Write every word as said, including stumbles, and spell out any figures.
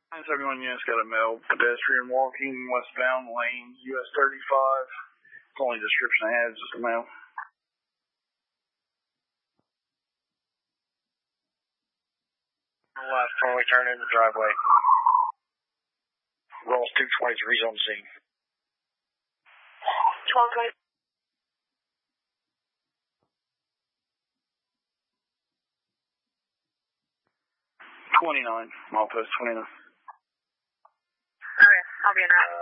nine seventy-one units got a male pedestrian walking westbound lane U S thirty-five. The only description I had is just a male. Left when we turn in the driveway. Rolls two twenty-three's on scene. twelve twenty. twenty-nine, mile post twenty-nine. Okay, I'll be in that.